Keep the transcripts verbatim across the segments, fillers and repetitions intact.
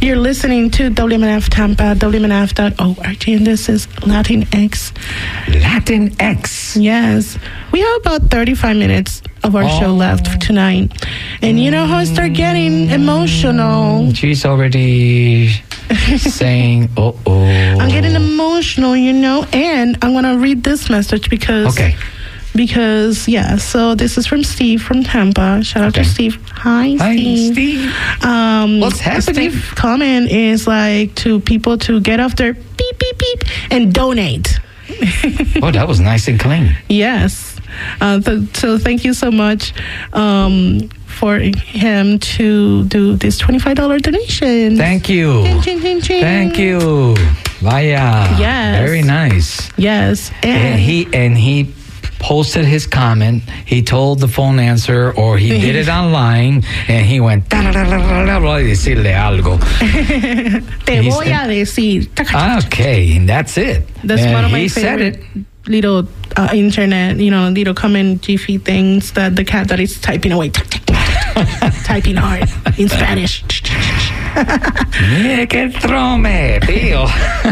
You're listening to W M N F Tampa, W M N F dot org, and this is Latinx. Latinx. Yes. We have about thirty-five minutes of our oh. show left for tonight. And you know how I start getting emotional. She's already saying, uh-oh. I'm getting emotional, you know, and I'm going to read this message because... Okay. Because, yeah, so this is from Steve from Tampa. Shout out okay. to Steve. Hi, Hi, Steve. Steve. Um, What's happening? Steve's comment is like to people to get off their beep, beep, beep and donate. Oh, that was nice and clean. Yes. Uh, so, so thank you so much um, for him to do this twenty-five dollars donation. Thank you. Ching, ching, ching, ching. Thank you. Vaya. Yes. Very nice. Yes. And, And he and he posted his comment. He told the phone answer, or he did it online, and he went, voy a decirle algo. Te voy a decir. Okay, and that's it. That's and one of my he favorite said it. little uh, internet, you know, little comment Jiffy things that the cat that is typing away, typing hard in Spanish. Yeah, que trome, tío.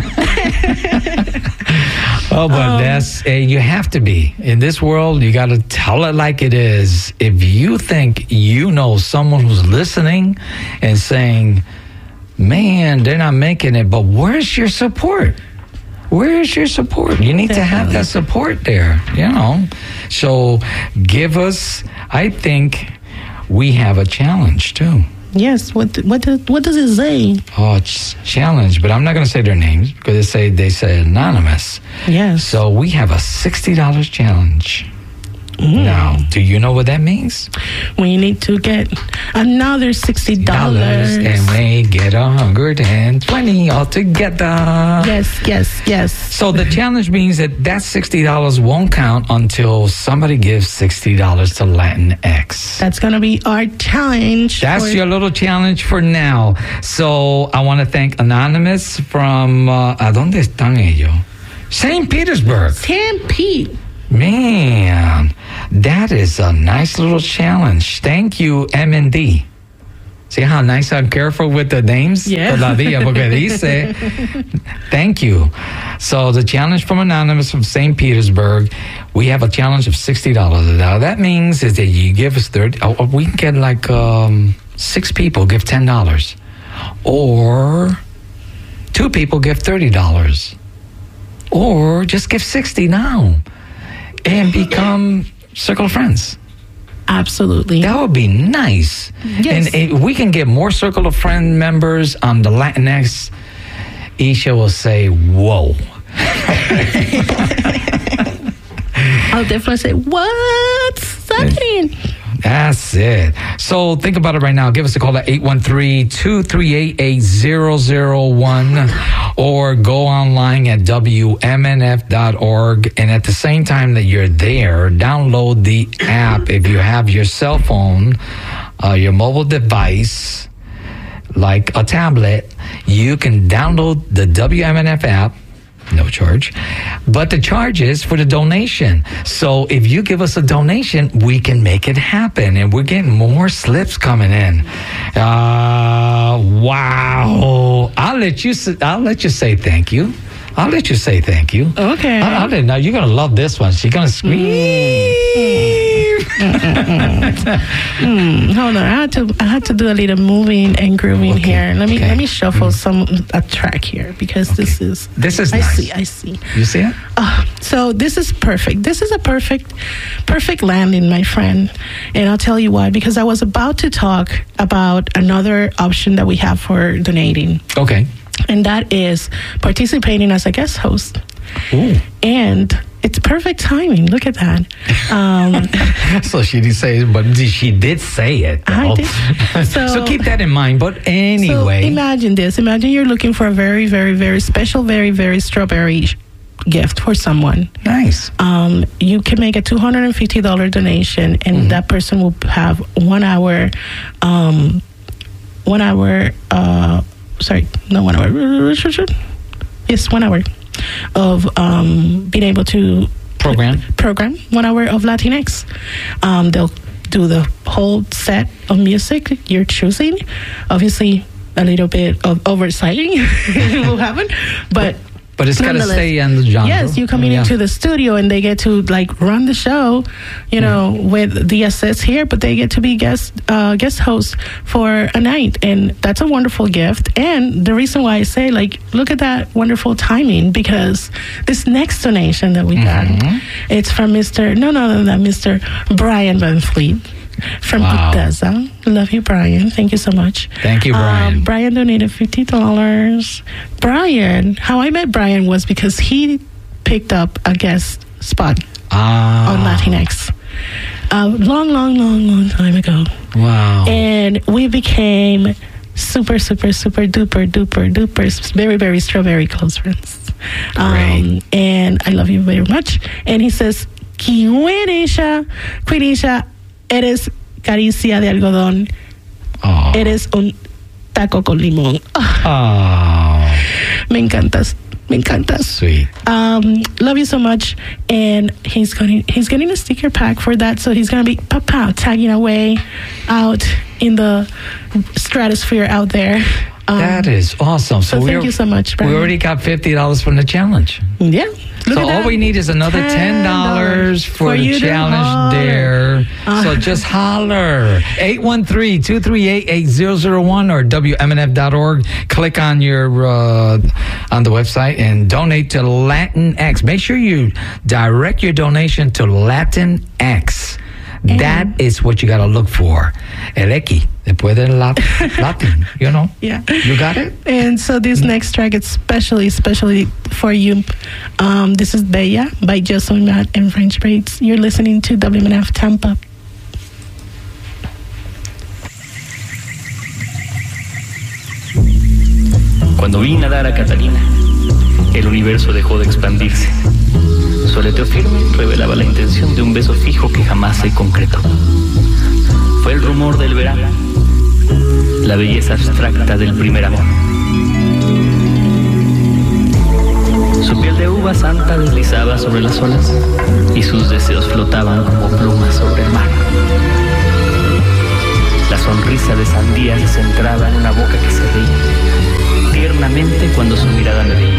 Oh, but um, that's, uh, you have to be. In this world, you got to tell it like it is. If you think you know someone who's listening and saying, man, they're not making it, but where's your support? Where's your support? You need to have that support there, you know. So give us, I think we have a challenge too. Yes, what what do, what does it say? Oh, it's challenge, but I'm not going to say their names because they say they say anonymous. Yes. So we have a sixty dollars challenge. Mm. Now, do you know what that means? We need to get another sixty dollars. And we get one hundred twenty altogether. Yes, yes, yes. So the challenge means that that sixty dollars won't count until somebody gives sixty dollars to Latinx. That's going to be our challenge. That's for- your little challenge for now. So I want to thank Anonymous from, uh, ¿a dónde están ellos? Saint Petersburg. Saint Pete. Man, that is a nice little challenge. Thank you, M and D. See how nice I'm careful with the names? Yeah. Todavía, porque dice, thank you. So the challenge from Anonymous from Saint Petersburg, we have a challenge of sixty dollars. Now that means is that you give us thirty, oh, we can get like um, six people give ten dollars. Or two people give thirty dollars. Or just give sixty now. And become Circle of Friends. Absolutely. That would be nice. Yes. And if we can get more Circle of Friend members on the Latinx, Isha will say, whoa. I'll definitely say, what's happening? That's it. So think about it right now. Give us a call at eight one three, two three eight, eight zero zero one or go online at W M N F dot org. And at the same time that you're there, download the app. If you have your cell phone, uh, your mobile device, like a tablet, you can download the W M N F app. No charge. But the charge is for the donation. So if you give us a donation, we can make it happen. And we're getting more slips coming in. Uh, wow. I'll let you, I'll let you say thank you. I'll let you say thank you. Okay. I'll, I'll let, now you're going to love this one. She's going to scream. mm, hold on, I had to I had to do a little moving and grooving okay. here. Let me okay. let me shuffle mm. some a track here because okay. this is this is I nice. see I see. You see it? Uh, so this is perfect. This is a perfect perfect landing, my friend. And I'll tell you why. Because I was about to talk about another option that we have for donating. Okay. And that is participating as a guest host. Ooh. And it's perfect timing. Look at that. Um, so she didn't say it, but she did say it. Though. I did. So, so keep that in mind. But anyway. So imagine this. Imagine you're looking for a very, very, very special, very, very strawberry gift for someone. Nice. Um, you can make a two hundred fifty dollars donation, and mm-hmm. that person will have one hour, um, one hour, uh, sorry, no one hour. Yes, one hour of um, being able to program program one hour of Latinx. Um, they'll do the whole set of music you're choosing. Obviously, a little bit of oversighting will happen, but. But it's got to stay in the genre. Yes, you come yeah. into the studio and they get to like run the show, you know, mm. with the assets here, but they get to be guest uh, guest hosts for a night, and that's a wonderful gift. And the reason why I say, like, look at that wonderful timing, because this next donation that we mm-hmm. got, it's from Mister No, no, no, no, Mister Brian Van Fleet. From wow. Bethesda. Love you, Brian. Thank you so much. Thank you, Brian. Um, Brian donated fifty dollars. Brian, how I met Brian was because he picked up a guest spot ah. on Latinx. A long, long, long, long time ago. Wow. And we became super, super, super, duper, duper, duper, very, very strawberry close friends. Um, and I love you very much. And he says, Queenisha, Queenisha, eres caricia de algodón. Oh. Eres un taco con limón. Oh. Me encantas. Me encantas. Sweet. Um, love you so much. And he's going he's getting a sticker pack for that. So he's going to be pow, pow, tagging away out in the stratosphere out there. Um, that is awesome. So, so thank you so much, Brian. We already got fifty dollars from the challenge. Yeah. Look so all we need is another ten dollars for, for the challenge there. Uh, so just holler. eight one three, two three eight, eight zero zero one or W M N F dot org. Click on your uh, on the website and donate to Latinx. Make sure you direct your donation to Latinx. That is what you got to look for. El X, después del Latin, you know? Yeah. You got it? And so this next track is specially, especially for you. Um, this is Bella by Jocelyn Matt and French Braids. You're listening to W M N F Tampa. Cuando vi nadar a Catalina, el universo dejó de expandirse. Su aleteo firme revelaba la intención de un beso fijo que jamás se concretó. Fue el rumor del verano, la belleza abstracta del primer amor. Su piel de uva santa deslizaba sobre las olas y sus deseos flotaban como plumas sobre el mar. La sonrisa de sandía se centraba en una boca que se reía tiernamente cuando su mirada me veía.